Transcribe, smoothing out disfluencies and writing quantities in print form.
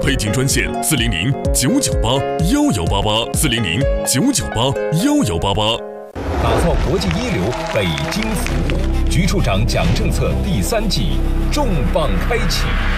北京专线400-998-1188，400-998-1188。 打造国际一流北京服务，局处长讲政策第3季重磅开启。